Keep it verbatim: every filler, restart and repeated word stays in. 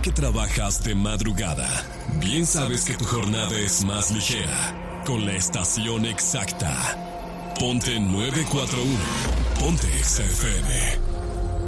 que trabajas de madrugada, bien sabes que tu jornada es más ligera con la estación exacta. Ponte nueve cuatro uno. Ponte Exa F M.